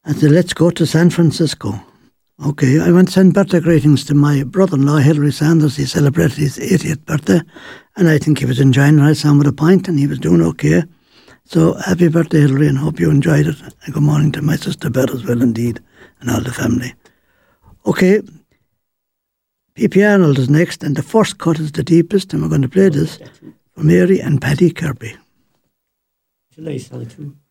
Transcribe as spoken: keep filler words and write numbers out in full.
I said, let's go to San Francisco. Okay, I went to send birthday greetings to my brother-in-law, Hilary Sanders. He celebrated his eightieth birthday, and I think he was enjoying it. I saw him with a pint, and he was doing okay. So, happy birthday, Hilary, and hope you enjoyed it. And good morning to my sister Beth as well, indeed, and all the family. Okay, P P Arnold is next, and the first cut is the deepest, and we're going to play this for Mary and Paddy Kirby. Shall I sell it too?